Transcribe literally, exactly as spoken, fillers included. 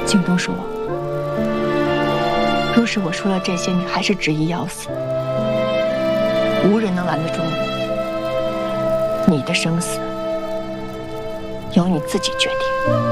京东说，若是我说了这些，你还是执意要死，无人能拦得住你。你的生死由你自己决定。